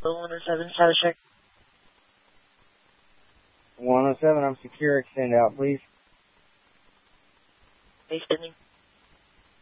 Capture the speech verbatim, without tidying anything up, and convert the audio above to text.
one oh seven, status check. one oh seven, I'm secure. Extend out, please. Extending.